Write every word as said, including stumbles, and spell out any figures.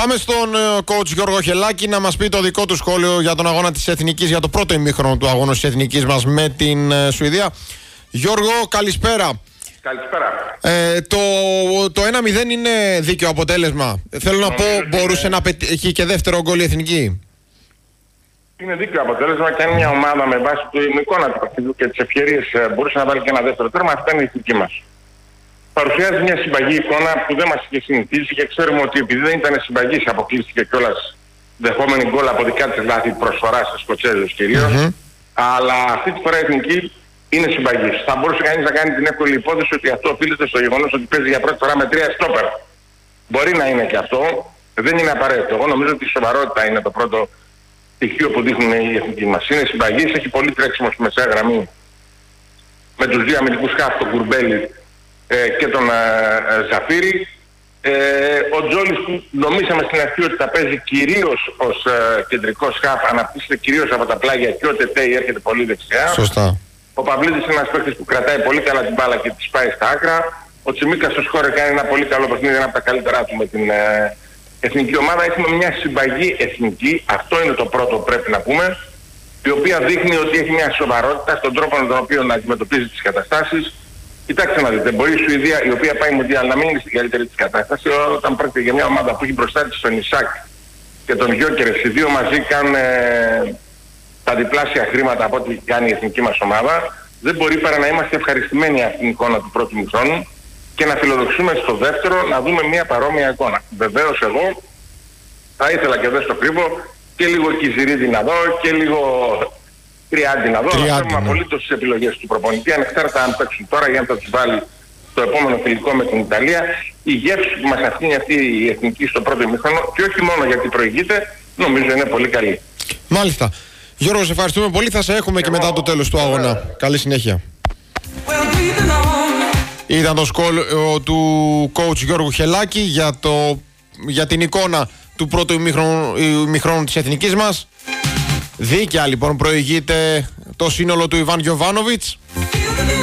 Πάμε στον coach Γιώργο Χελάκη να μας πει το δικό του σχόλιο για τον αγώνα της Εθνικής, για το πρώτο ημίχρονο του αγώνα της Εθνικής μας με την Σουηδία. Γιώργο, καλησπέρα. Καλησπέρα. Ε, το, το ένα μηδέν είναι δίκαιο αποτέλεσμα. Θέλω να πω, μπορούσε να πετύχει και δεύτερο γκολ η Εθνική. Είναι δίκαιο αποτέλεσμα και αν μια ομάδα με βάση την εικόνα του παιχνιδιού και τις ευκαιρίες μπορούσε να βάλει και ένα δεύτερο τέρμα, αυτά είναι η εθνική μας. Παρουσιάζει μια συμπαγή εικόνα που δεν μας είχε συνηθίσει και ξέρουμε ότι επειδή δεν ήταν συμπαγής, αποκλείστηκε κιόλας δεχόμενη γκολ από δικά της λάθη προσφορά στους Σκοτσέζους κυρίως. Mm-hmm. Αλλά αυτή τη φορά η εθνική είναι συμπαγής. Θα μπορούσε κανείς να κάνει την εύκολη υπόθεση ότι αυτό οφείλεται στο γεγονός ότι παίζει για πρώτη φορά με τρία στόπερ. Μπορεί να είναι και αυτό, δεν είναι απαραίτητο. Εγώ νομίζω ότι η σοβαρότητα είναι το πρώτο στοιχείο που δείχνουν οι εθνικοί μας. Είναι συμπαγής, έχει πολύ τρέξιμο στη μεσαία γραμμή με τους δύο αμυντικούς χαφ, τον Κουρμπέλη ε, και τον ε, ε, Ζαφύρη. Ε, ο Τζόλης που νομίσαμε στην αρχή ότι θα παίζει κυρίως ως ε, κεντρικός χαφ, αναπτύσσεται κυρίως από τα πλάγια και ο Τετέι έρχεται πολύ δεξιά. Σωστά. Ο Παυλίδης είναι ένας παίκτης που κρατάει πολύ καλά την μπάλα και τη πάει στα άκρα. Ο Τσιμίκας στο σκόρ κάνει ένα πολύ καλό παιχνίδι, ένα από τα καλύτερά του με την ε, εθνική ομάδα. Έχουμε μια συμπαγή εθνική, αυτό είναι το πρώτο που πρέπει να πούμε, η οποία δείχνει ότι έχει μια σοβαρότητα στον τρόπο με τον οποίο να αντιμετωπίζει τις καταστάσεις. Κοιτάξτε να δείτε, μπορεί η Σουηδία, η οποία πάει Μουντιάλ, να μην είναι στην καλύτερη της κατάσταση, όταν πρόκειται για μια ομάδα που έχει μπροστά της τον Ισάκ και τον Γιόκερες, οι δύο μαζί κάνουν ε, τα διπλάσια χρήματα από ό,τι κάνει η εθνική μας ομάδα. Δεν μπορεί παρά να είμαστε ευχαριστημένοι από την εικόνα του πρώτου μηχρόνου και να φιλοδοξούμε στο δεύτερο να δούμε μια παρόμοια εικόνα. Βεβαίως εγώ θα ήθελα και εδώ στο κρύβο και λίγο Κιζιρίδη να δω και λίγο Τριάντη να δω. Θα θέλουμε απολύτως τις επιλογές του προπονητή, ανεξάρτητα αν παίξουν τώρα ή αν θα τους βάλει το επόμενο φιλικό με την Ιταλία. Η γεύση που μας αφήνει αυτή η εθνική στο πρώτο ημίχρονο και όχι μόνο γιατί προηγείται, νομίζω είναι πολύ καλή. Μάλιστα. Γιώργο, σε ευχαριστούμε πολύ. Θα σε έχουμε και, και μετά το τέλος του αγώνα. Καλή συνέχεια. Ήταν το σχόλιο του coach Γιώργου Χελάκη για, το, για την εικόνα του πρώτου ημίχρονου, ημίχρονου της εθνικής μας. Δίκαια λοιπόν προηγείται το σύνολο του Ιβάν Γιοβάνοβιτς.